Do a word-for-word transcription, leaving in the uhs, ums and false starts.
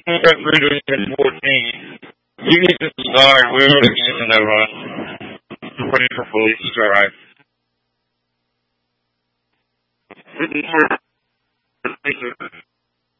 We're doing it fourteen. You need to start. We're in the run. We're waiting for police to arrive.